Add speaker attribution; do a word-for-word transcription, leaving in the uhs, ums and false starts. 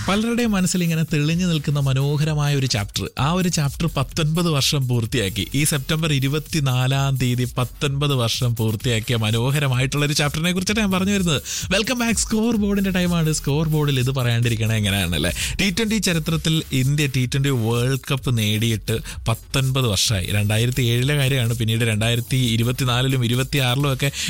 Speaker 1: പലരുടെയും മനസ്സിൽ ഇങ്ങനെ തെളിഞ്ഞു നിൽക്കുന്ന മനോഹരമായ ഒരു ചാപ്റ്റർ. ആ ഒരു ചാപ്റ്റർ പത്തൊൻപത് വർഷം പൂർത്തിയാക്കി. ഈ സെപ്റ്റംബർ ഇരുപത്തിനാലാം തീയതി പത്തൊൻപത് വർഷം പൂർത്തിയാക്കിയ മനോഹരമായിട്ടുള്ള ഒരു ചാപ്റ്ററിനെ കുറിച്ചിട്ട് ഞാൻ പറഞ്ഞു വരുന്നത്. Welcome back. സ്കോർ ബോർഡിന്റെ ടൈമാണ്. സ്കോർ ബോർഡിൽ ഇത് പറയാണ്ടിരിക്കണേ എങ്ങനെയാണല്ലേ? ടി ട്വന്റി ചരിത്രത്തിൽ India T twenty world cup നേടിയിട്ട് പത്തൊൻപത് വർഷമായി. രണ്ടായിരത്തി ഏഴിലെ കാര്യമാണ്. പിന്നീട് രണ്ടായിരത്തി ഇരുപത്തിനാലിലും ഇരുപത്തി ആറിലും ഒക്കെ